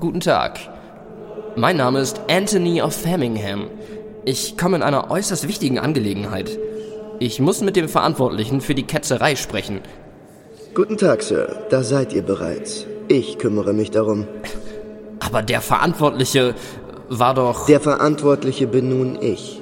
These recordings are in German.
Guten Tag. Mein Name ist Anthony of Framingham. Ich komme in einer äußerst wichtigen Angelegenheit. Ich muss mit dem Verantwortlichen für die Ketzerei sprechen. Guten Tag, Sir. Da seid ihr bereits. Ich kümmere mich darum. Aber der Verantwortliche war doch... Der Verantwortliche bin nun ich.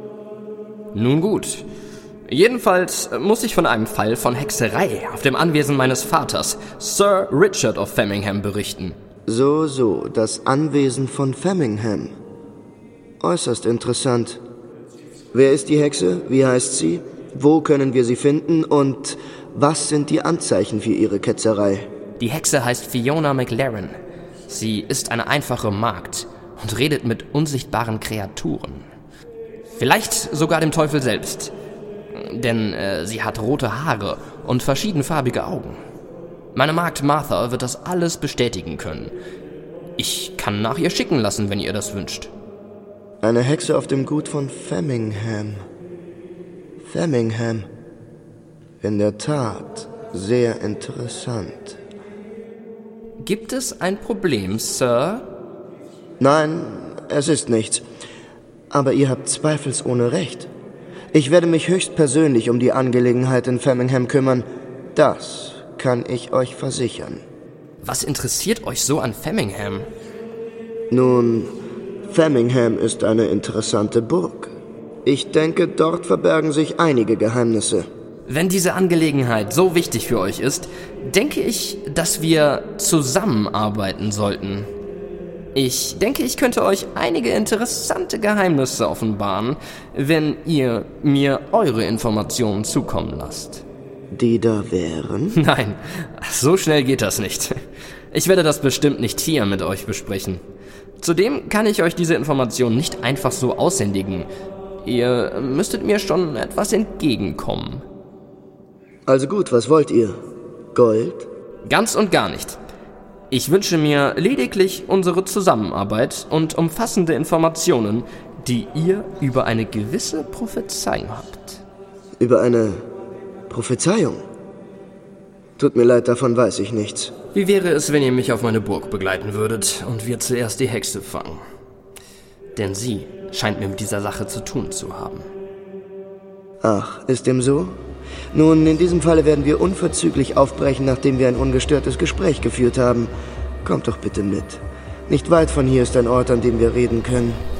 Nun gut. Jedenfalls muss ich von einem Fall von Hexerei auf dem Anwesen meines Vaters, Sir Richard of Framingham, berichten. So, das Anwesen von Framingham. Äußerst interessant. Wer ist die Hexe? Wie heißt sie? Wo können wir sie finden? Und was sind die Anzeichen für ihre Ketzerei? Die Hexe heißt Fiona McLaren. Sie ist eine einfache Magd und redet mit unsichtbaren Kreaturen. Vielleicht sogar dem Teufel selbst. Denn sie hat rote Haare und verschiedenfarbige Augen. Meine Magd Martha wird das alles bestätigen können. Ich kann nach ihr schicken lassen, wenn ihr das wünscht. Eine Hexe auf dem Gut von Framingham. Framingham. In der Tat, sehr interessant. Gibt es ein Problem, Sir? Nein, es ist nichts. Aber ihr habt zweifelsohne recht. Ich werde mich höchstpersönlich um die Angelegenheit in Framingham kümmern. Das kann ich euch versichern. Was interessiert euch so an Framingham? Nun, Framingham ist eine interessante Burg. Ich denke, dort verbergen sich einige Geheimnisse. Wenn diese Angelegenheit so wichtig für euch ist, denke ich, dass wir zusammenarbeiten sollten. Ich denke, ich könnte euch einige interessante Geheimnisse offenbaren, wenn ihr mir eure Informationen zukommen lasst. Die da wären? Nein, so schnell geht das nicht. Ich werde das bestimmt nicht hier mit euch besprechen. Zudem kann ich euch diese Informationen nicht einfach so aushändigen. Ihr müsstet mir schon etwas entgegenkommen. Also gut, was wollt ihr? Gold? Ganz und gar nicht. Ich wünsche mir lediglich unsere Zusammenarbeit und umfassende Informationen, die ihr über eine gewisse Prophezeiung habt. Über eine Prophezeiung? Tut mir leid, davon weiß ich nichts. Wie wäre es, wenn ihr mich auf meine Burg begleiten würdet und wir zuerst die Hexe fangen? Denn sie scheint mir mit dieser Sache zu tun zu haben. Ach, ist dem so? Nun, in diesem Falle werden wir unverzüglich aufbrechen, nachdem wir ein ungestörtes Gespräch geführt haben. Kommt doch bitte mit. Nicht weit von hier ist ein Ort, an dem wir reden können.